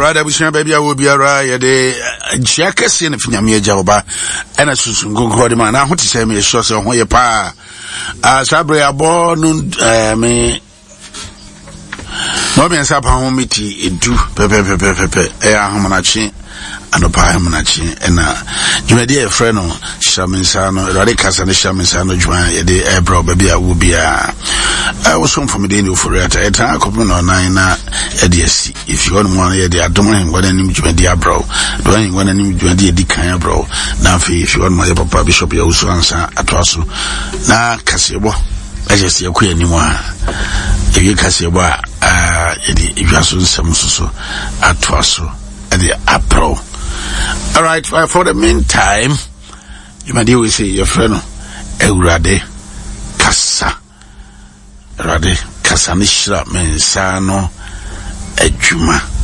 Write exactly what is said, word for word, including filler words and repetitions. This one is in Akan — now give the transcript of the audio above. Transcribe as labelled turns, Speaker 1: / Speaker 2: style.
Speaker 1: Alright, I wish my baby I will be alright. The Jackass in Fiamia Java and a Susan Gordon. I want to say me a short on your pa. As I bring a born, me. No means up home meeting in two pepe pepe pepe air hamanachi and a pie hamanachi and uh you may dear friend of Shaminsano, Radicas and the Shaminsano join a day air bro baby I will be a I was home from a day for it at a time couple or nine a D S C if you want one year they are doing what an image with dear bro doing one an image with the kind bro now if you want my papa bishop you also answer at also na Casebo I just see a queer anymore. If you can see what uh you are so so at Twasso at the April. All right, for the meantime, you might always say your friend Eurade Casa Rade Casanishra Mensano Ejuma.